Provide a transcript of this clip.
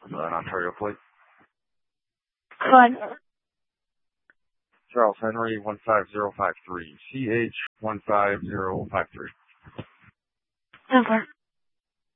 An Ontario plate. One. Charles Henry 15053. CH 15053. Over.